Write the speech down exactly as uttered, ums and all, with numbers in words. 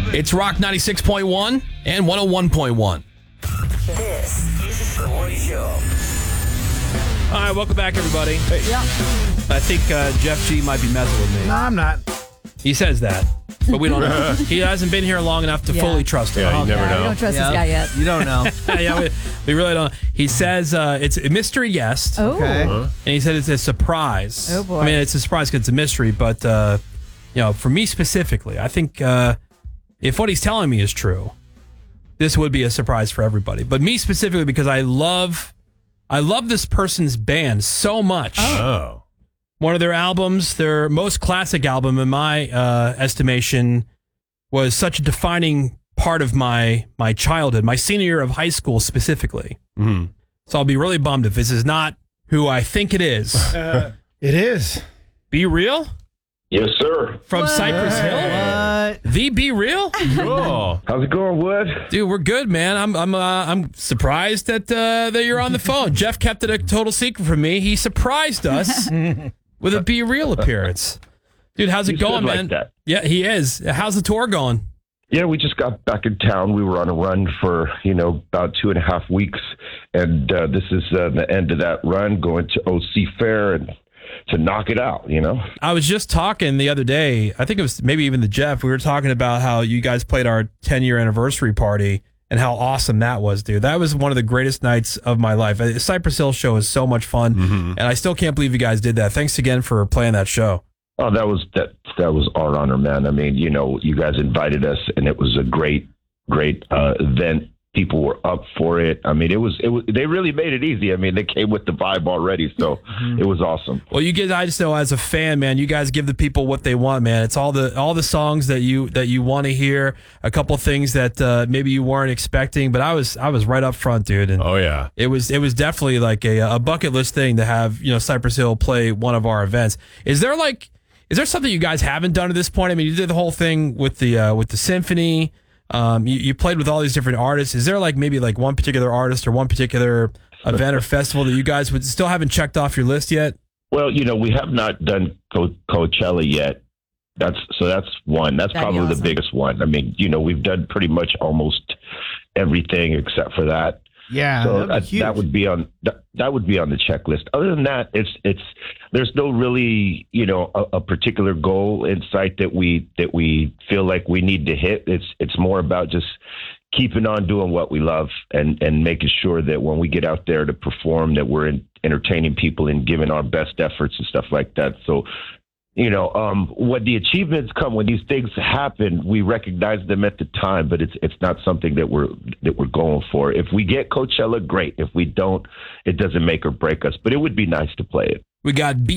It's Rock ninety-six point one and one oh one point one. This is the Woody Show. All right, welcome back, everybody. Hey, Yeah. I think uh, Jeff G might be messing with me. No, I'm not. He says that, but we don't know. He hasn't been here long enough to Yeah. fully trust him. Yeah, you never Yeah, know. We don't trust Yeah. this guy yet. You don't know. yeah, we, we really don't. He says uh, it's a mystery guest, Oh. Okay. and he said it's a surprise. Oh, boy. I mean, it's a surprise because it's a mystery, but uh, you know, for me specifically, I think uh, if what he's telling me is true, this would be a surprise for everybody. But me specifically, because I love, I love this person's band so much. Oh. One of their albums, their most classic album, in my uh, estimation, was such a defining part of my my childhood, my senior year of high school specifically. Mm-hmm. So I'll be really bummed if this is not who I think it is. Uh, it is. Be Real? Yes, sir. From Cypress Hill? What? The Be Real? Cool. How's it going, Wood? Dude, we're good, man. I'm I'm uh, I'm surprised that uh, that you're on the phone. Jeff kept it a total secret from me. He surprised us with a Be Real appearance. Dude, how's it You going, said like man? that. Yeah, he is. How's the tour going? Yeah, we just got back in town. We were on a run for, you know, about two and a half weeks. And uh, this is uh, the end of that run, going to O C Fair and to knock it out, you know? I was just talking the other day. I think it was maybe even the Jeff. We were talking about how you guys played our ten-year anniversary party and how awesome that was, dude. That was one of the greatest nights of my life. The Cypress Hill show is so much fun, Mm-hmm. and I still can't believe you guys did that. Thanks again for playing that show. Oh, that was that. That was our honor, man. I mean, you know, you guys invited us, and it was a great, great uh, event. People were up for it. I mean, it was. It was. They really made it easy. I mean, they came with the vibe already, so it was awesome. Well, you guys, I just know as a fan, man, you guys give the people what they want, man. It's all the all the songs that you that you want to hear. A couple things that uh, maybe you weren't expecting, but I was I was right up front, dude. And Oh, yeah. It was it was definitely like a a bucket list thing to have, you know, Cypress Hill play one of our events. Is there like is there something you guys haven't done at this point? I mean, you did the whole thing with the uh, with the symphony. Um, you, you played with all these different artists. Is there like maybe like one particular artist or one particular event or festival that you guys would still haven't checked off your list yet? Well, you know, we have not done Co- Coachella yet. That's so that's one. That's That'd be probably awesome. the biggest one. I mean, you know, we've done pretty much almost everything except for that. Yeah, So that'd be that, huge. that would be on that, that would be on the checklist. Other than that, it's it's there's no really, you know, a, a particular goal in sight that we that we feel like we need to hit. It's it's more about just keeping on doing what we love and and making sure that when we get out there to perform, that we're in, entertaining people and giving our best efforts and stuff like that. So, you know, um, when the achievements come, when these things happen, we recognize them at the time, but it's it's not something that we're that we're going for. If we get Coachella, great. If we don't, it doesn't make or break us. But it would be nice to play it. We got B